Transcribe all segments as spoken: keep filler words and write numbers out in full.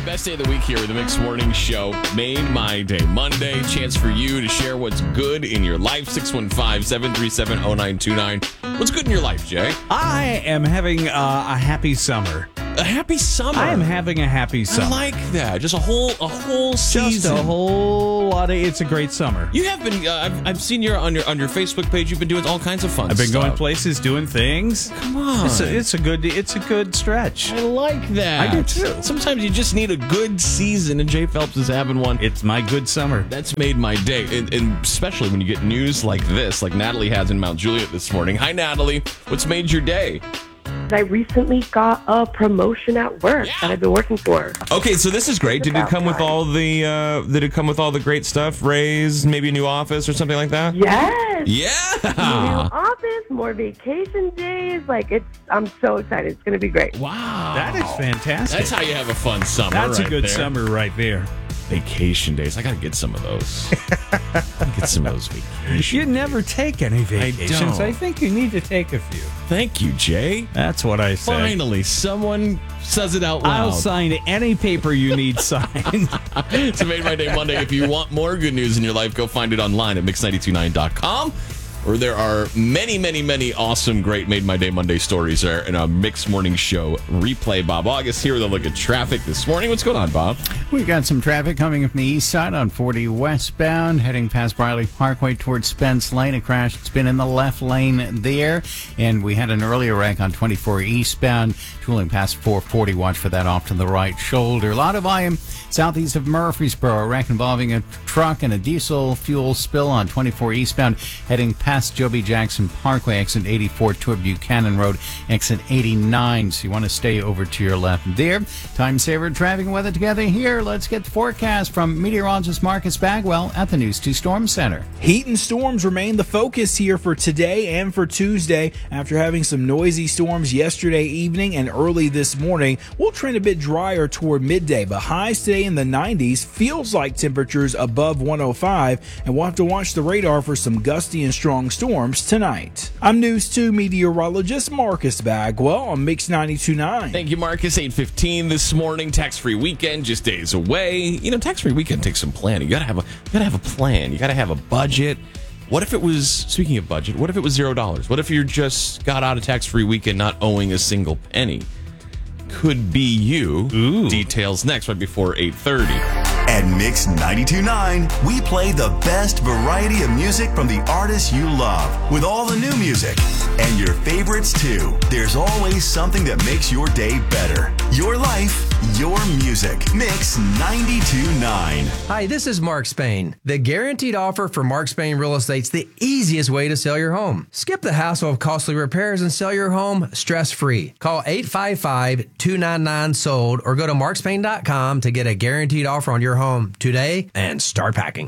best day of the week here with the Mixed Morning Show. Made My Day Monday. Chance for you to share what's good in your life. six one five, seven three seven, zero nine two nine. What's good in your life, Jay? I am having uh, a happy summer. A happy summer. I am having a happy summer. I like that. Just a whole a whole season. Just a whole lot of. It's a great summer. You have been. Uh, I've, I've seen you on your on your Facebook page. You've been doing all kinds of fun. I've been stuff. going places, doing things. Come on. It's a, it's a good. It's a good stretch. I like that. I do too. Sometimes you just need a good season, and Jay Phelps is having one. It's my good summer. That's made my day, and, and especially when you get news like this, like Natalie has in Mount Juliet this morning. Hi, Natalie. What's made your day? I recently got a promotion at work Yeah. that I've been working for. Okay, so this is great. Did it come with all the? Uh, did it come with all the great stuff? Raise, maybe a new office or something like that? Yes. Yeah. New office, more vacation days. Like it's, I'm so excited. It's going to be great. Wow. That is fantastic. That's how you have a fun summer. That's right a good there. summer right there. Vacation days. I got to get some of those. I gotta get some of those vacations. You never take any vacations. don't. I think you need to take a few. Thank you, Jay. That's what I say. Finally, someone says it out loud. I'll sign any paper you need signed. It's a Made My Day Monday. If you want more good news in your life, go find it online at mix nine two nine dot com. Where there are many, many, many awesome, great Made My Day Monday stories there in a Mixed Morning Show replay. Bob August here with a look at traffic this morning. What's going on, Bob? We've got some traffic coming from the east side on forty westbound, heading past Briley Parkway towards Spence Lane. A crash has been in the left lane there. And we had an earlier wreck on twenty-four eastbound, tooling past four forty. Watch for that off to the right shoulder. A lot of volume southeast of Murfreesboro. A wreck involving a truck and a diesel fuel spill on twenty-four eastbound, heading past Joby Jackson Parkway, exit eighty-four toward Buchanan Road, exit eighty-nine. So you want to stay over to your left there. Time saver traffic and weather together here. Let's get the forecast from meteorologist Marcus Bagwell at the News two Storm Center. Heat and storms remain the focus here for today and for Tuesday. After having some noisy storms yesterday evening and early this morning, we'll trend a bit drier toward midday, but highs today in the nineties. Feels like temperatures above one oh five, and we'll have to watch the radar for some gusty and strong storms tonight. I'm News two meteorologist Marcus Bagwell on Mix ninety-two point nine. Thank you, Marcus. eight fifteen this morning. Tax-free weekend just days away. You know, tax-free weekend takes some planning. You gotta have a you gotta have a plan. You gotta have a budget. What if it was, speaking of budget, what if it was zero dollars? What if you just got out of tax-free weekend not owing a single penny? Could be you. Ooh. Details next, right before eight thirty. At Mix ninety-two point nine, we play the best variety of music from the artists you love, with all the new music. And your favorites, too. There's always something that makes your day better. Your life, your music. Mix ninety-two point nine. Hi, this is Mark Spain. The guaranteed offer for Mark Spain Real Estate's the easiest way to sell your home. Skip the hassle of costly repairs and sell your home stress-free. Call eight five five, two nine nine, sold or go to mark spain dot com to get a guaranteed offer on your home today and start packing.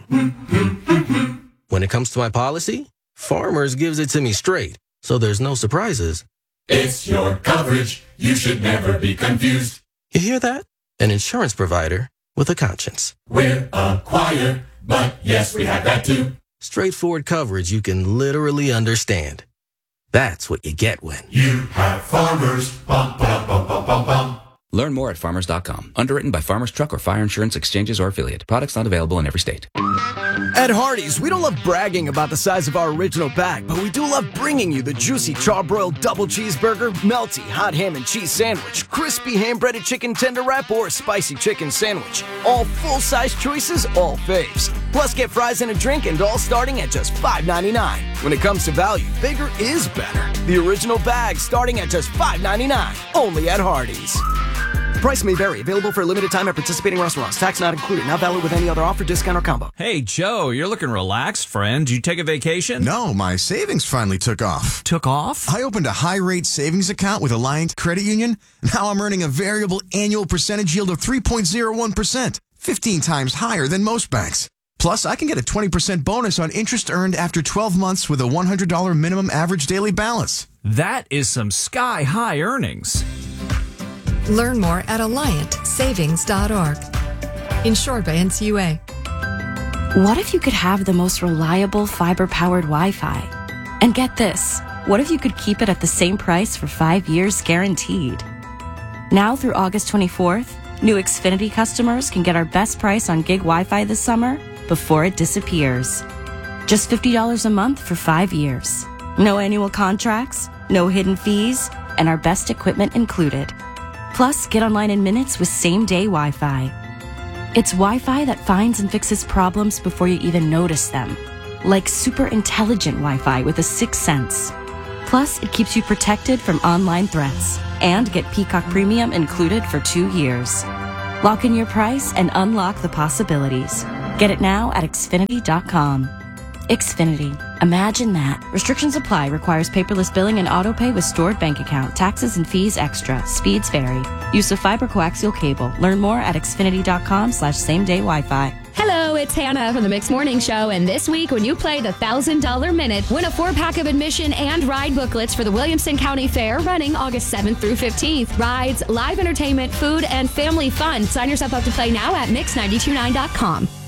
When it comes to my policy, Farmers gives it to me straight, so there's no surprises. It's your coverage. You should never be confused. You hear that? An insurance provider with a conscience. We're a choir, but yes, we have that too. Straightforward coverage you can literally understand. That's what you get when you have Farmers. Bum, bum, bum, bum, bum, bum. Learn more at farmers dot com. Underwritten by Farmers Truck or Fire Insurance Exchanges or Affiliate. Products not available in every state. At Hardee's, we don't love bragging about the size of our original bag, but we do love bringing you the juicy charbroiled double cheeseburger, melty hot ham and cheese sandwich, crispy ham-breaded chicken tender wrap, or spicy chicken sandwich. All full-size choices, all faves. Plus, get fries and a drink, and all starting at just five ninety-nine. When it comes to value, bigger is better. The original bag starting at just five ninety-nine. Only at Hardee's. Price may vary. Available for a limited time at participating restaurants. Tax not included. Not valid with any other offer, discount, or combo. Hey, Joe, you're looking relaxed, friend. Did you take a vacation? No, my savings finally took off. Took off? I opened a high-rate savings account with Alliant Credit Union. Now I'm earning a variable annual percentage yield of three point zero one percent, fifteen times higher than most banks. Plus, I can get a twenty percent bonus on interest earned after twelve months with a one hundred dollars minimum average daily balance. That is some sky-high earnings. Learn more at alliant savings dot org. Insured by N C U A. What if you could have the most reliable fiber-powered Wi-Fi? And get this, what if you could keep it at the same price for five years guaranteed? Now through August twenty-fourth, New Xfinity customers can get our best price on gig Wi-Fi this summer before it disappears. Just fifty dollars a month for five years. No annual contracts, no hidden fees, and our best equipment included. Plus, get online in minutes with same-day Wi-Fi. It's Wi-Fi that finds and fixes problems before you even notice them. Like super intelligent Wi-Fi with a sixth sense. Plus, it keeps you protected from online threats. And get Peacock Premium included for two years. Lock in your price and unlock the possibilities. Get it now at Xfinity dot com. Xfinity. Imagine that. Restrictions apply. Requires paperless billing and autopay with stored bank account. Taxes and fees extra. Speeds vary. Use of fiber coaxial cable. Learn more at Xfinity dot com slash same day Wi-Fi. Hello, it's Hannah from the Mixed Morning Show, and this week when you play the one thousand dollars Minute, win a four-pack of admission and ride booklets for the Williamson County Fair running August seventh through fifteenth. Rides, live entertainment, food, and family fun. Sign yourself up to play now at mix nine two nine dot com.